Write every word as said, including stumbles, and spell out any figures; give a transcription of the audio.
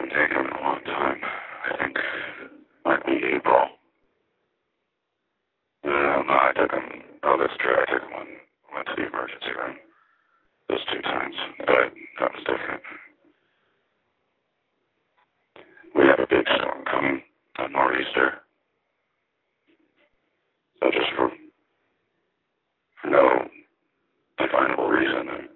haven't taken him in a long time. I think might be April. No, no, I took him. Oh, that's true. I took him when went to the emergency room. Those two times, but that was different. We have a big storm coming, a nor'easter. So just